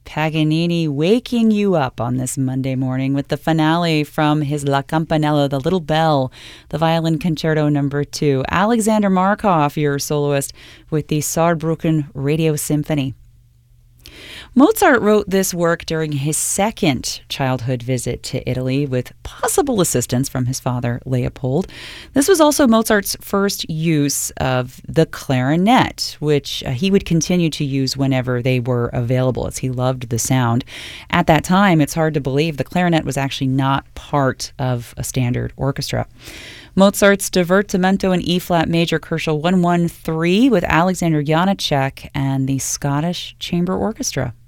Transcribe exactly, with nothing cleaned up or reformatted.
Paganini waking you up on this Monday morning with the finale from his La Campanella, The Little Bell, the Violin Concerto number two. Alexander Markov, your soloist, with the Saarbrücken Radio Symphony. Mozart wrote this work during his second childhood visit to Italy with possible assistance from his father, Leopold. This was also Mozart's first use of the clarinet, which uh, he would continue to use whenever they were available, as he loved the sound. At that time, it's hard to believe the clarinet was actually not part of a standard orchestra. Mozart's Divertimento in E-flat major, Koelschel one one three, with Alexander Janacek and the Scottish Chamber Orchestra.